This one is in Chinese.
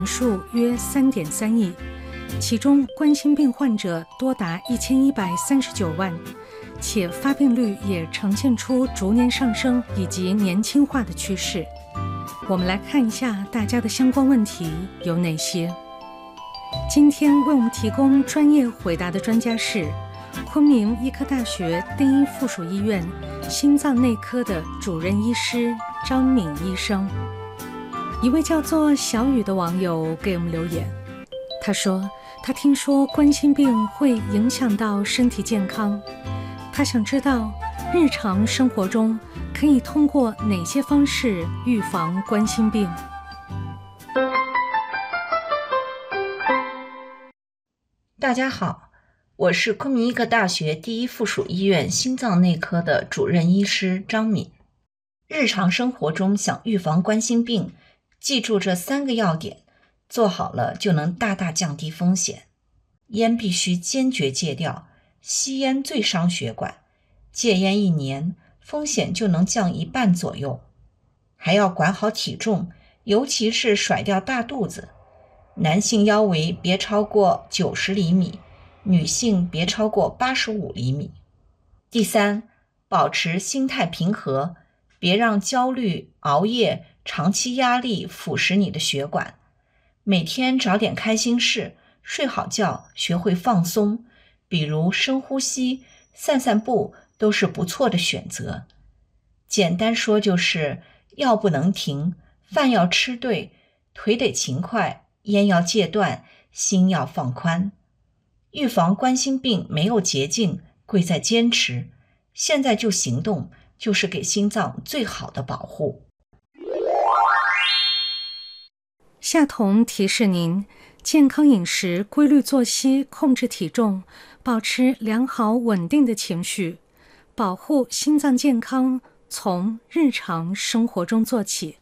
人数约3.3亿，其中冠心病患者多达1139万，且发病率也呈现出逐年上升以及年轻化的趋势。我们来看一下大家的相关问题有哪些。今天为我们提供专业回答的专家是昆明医科大学第一附属医院心脏内科的主任医师张敏医生。一位叫做小雨的网友给我们留言，他说他听说冠心病会影响到身体健康，他想知道日常生活中可以通过哪些方式预防冠心病。 大家好，我是昆明医科大学第一附属医院心脏内科的主任医师张敏。日常生活中想预防冠心病，记住这3个要点，做好了就能大大降低风险。烟必须坚决戒掉，吸烟最伤血管，戒烟1年，风险就能降1半左右。还要管好体重，尤其是甩掉大肚子。男性腰围别超过90厘米，女性别超过85厘米。第3，保持心态平和，别让焦虑、熬夜、长期压力腐蚀你的血管。每天找点开心事，睡好觉，学会放松，比如深呼吸、散散步都是不错的选择。简单说就是药不能停，饭要吃对，腿得勤快，烟要戒断，心要放宽。预防冠心病没有捷径，贵在坚持。现在就行动，就是给心脏最好的保护。 夏彤提示您，健康饮食、规律作息、控制体重，保持良好稳定的情绪，保护心脏健康，从日常生活中做起。